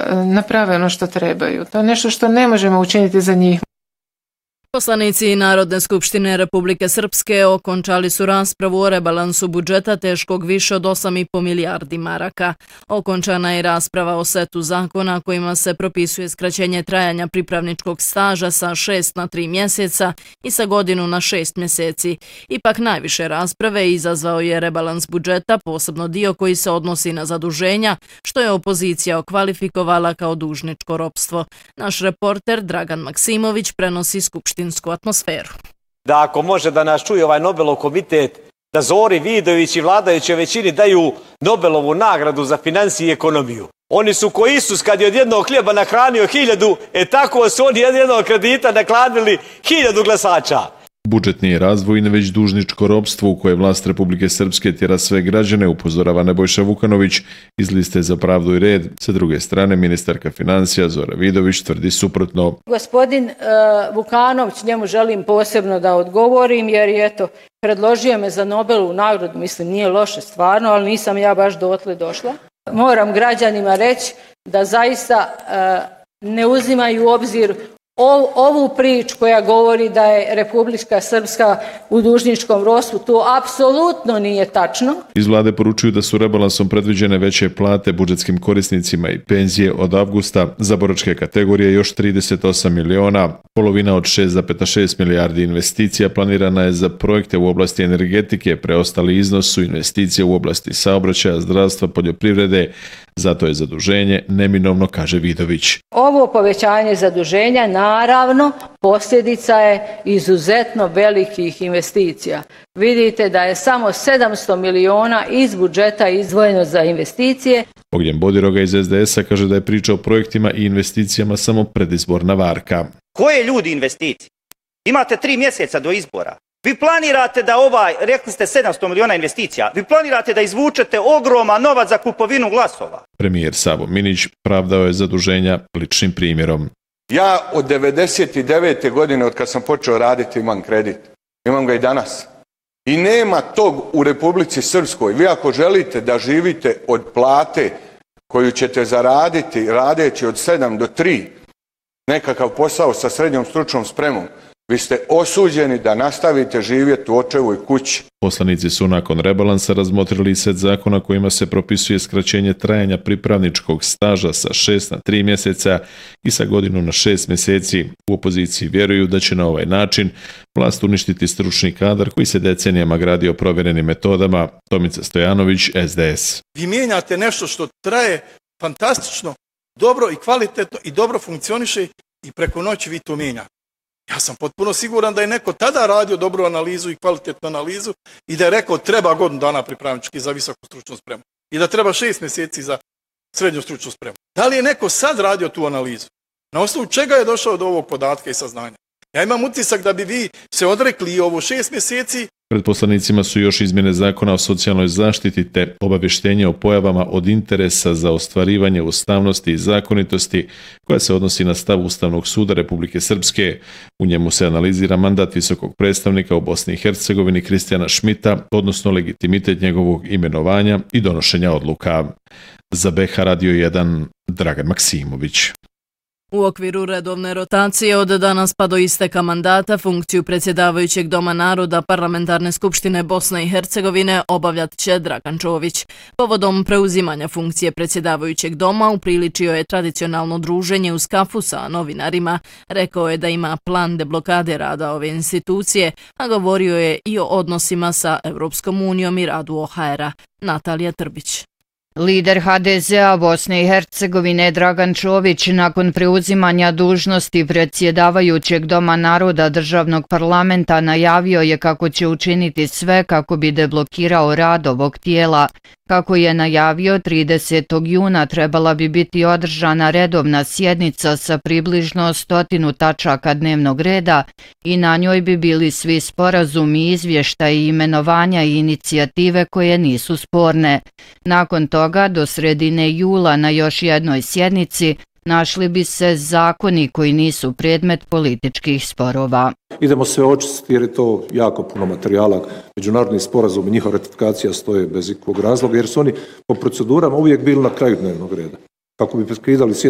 da naprave ono što trebaju. To je nešto što ne možemo učiniti za njih. Poslanici Narodne skupštine Republike Srpske okončali su raspravu o rebalansu budžeta teškog više od 8,5 milijardi maraka. Okončana je rasprava o setu zakona kojima se propisuje skraćenje trajanja pripravničkog staža sa 6 na 3 mjeseca i sa godinu na 6 mjeseci. Ipak najviše rasprave izazvao je rebalans budžeta, posebno dio koji se odnosi na zaduženja, što je opozicija okvalifikovala kao dužničko ropstvo. Naš reporter Dragan Maksimović prenosi skupštinu atmosferu. Da ako može da nas čuje ovaj Nobelov komitet, da Zori Vidović i vladajućoj većini daju Nobelovu nagradu za financije i ekonomiju. Oni su ko Isus kad je od jednog hljeba nahranio 1000, tako su oni jednog kredita nakladili 1000 glasača. Budžetni razvoj, već dužničko ropstvo u koje vlast Republike Srpske tjera sve građane, upozorava Nebojša Vukanović iz Liste za pravdu i red. Sa druge strane, ministarka financija Zora Vidović tvrdi suprotno. Gospodin Vukanović, njemu želim posebno da odgovorim, jer je predložio me za Nobelovu nagradu, mislim nije loše stvarno, ali nisam ja baš dotle došla. Moram građanima reći da zaista ne uzimaju u obzir ovu priču koja govori da je Republika Srpska u dužničkom ropstvu. To apsolutno nije tačno. Iz vlade poručuju da su rebalansom predviđene veće plate budžetskim korisnicima i penzije od avgusta, za boračke kategorije još 38 miliona, polovina od 6,6 milijardi investicija planirana je za projekte u oblasti energetike, preostali iznos su investicije u oblasti saobraćaja, zdravstva, poljoprivrede, zato je zaduženje neminovno, kaže Vidović. Ovo povećanje zaduženja naravno posljedica je izuzetno velikih investicija. Vidite da je samo 700 miliona iz budžeta izdvojeno za investicije. Ognjen Bodiroga iz SDS-a kaže da je priča o projektima i investicijama samo predizborna varka. Koje ljudi investicije? Imate 3 mjeseca do izbora. Vi planirate da rekli ste 700 miliona investicija, vi planirate da izvučete ogroman novac za kupovinu glasova. Premijer Savo Minić pravdao je zaduženja ličnim primjerom. Ja od 99. godine, od kad sam počeo raditi, imam kredit. Imam ga i danas. I nema tog u Republici Srpskoj. Vi ako želite da živite od plate koju ćete zaraditi radeći od 7 do 3, nekakav posao sa srednjom stručnom spremom, vi ste osuđeni da nastavite živjeti u očevoj kući. Poslanici su nakon rebalansa razmotrili set zakona kojima se propisuje skraćenje trajanja pripravničkog staža sa 6 na 3 mjeseca i sa godinu na 6 mjeseci. U opoziciji vjeruju da će na ovaj način vlast uništiti stručni kadar koji se decenijama gradio provjerenim metodama. Tomica Stojanović, SDS. Vi mijenjate nešto što traje fantastično, dobro i kvalitetno i dobro funkcioniše i preko noći vi to mijenjate. Ja sam potpuno siguran da je neko tada radio dobru analizu i kvalitetnu analizu i da je rekao treba godinu dana pripravnički za visoku stručnu spremu i da treba 6 mjeseci za srednju stručnu spremu. Da li je neko sad radio tu analizu? Na osnovu čega je došao do ovog podatka i saznanja? Ja imam utisak da bi vi se odrekli i ovo 6 mjeseci. Pred poslanicima su još izmjene zakona o socijalnoj zaštiti te obavještenje o pojavama od interesa za ostvarivanje ustavnosti i zakonitosti koja se odnosi na stav Ustavnog suda Republike Srpske. U njemu se analizira mandat visokog predstavnika u Bosni i Hercegovini Kristijana Šmita, odnosno legitimitet njegovog imenovanja i donošenja odluka. Za BH Radio 1, Dragan Maksimović. U okviru redovne rotacije od danas pa do isteka mandata funkciju predsjedavajućeg Doma naroda Parlamentarne skupštine Bosne i Hercegovine obavljat će Dragan Čović. Povodom preuzimanja funkcije predsjedavajućeg doma upriličio je tradicionalno druženje uz kafu sa novinarima. Rekao je da ima plan deblokade rada ove institucije, a govorio je i o odnosima sa Europskom unijom i radu OHR-a. Natalija Trbić. Lider HDZ-a Bosne i Hercegovine Dragan Čović nakon preuzimanja dužnosti predsjedavajućeg Doma naroda državnog parlamenta najavio je kako će učiniti sve kako bi deblokirao rad ovog tijela. Kako je najavio, 30. juna trebala bi biti održana redovna sjednica sa približno 100 tačaka dnevnog reda i na njoj bi bili svi sporazumi, izvještaji, imenovanja i inicijative koje nisu sporne. Nakon toga, do sredine jula na još jednoj sjednici, našli bi se zakoni koji nisu predmet političkih sporova. Idemo sve očistiti jer je to jako puno materijala. Međunarodni sporazum i njihova ratifikacija stoje bez ikakvog razloga jer su oni po procedurama uvijek bili na kraju dnevnog reda. Kako bi prekidali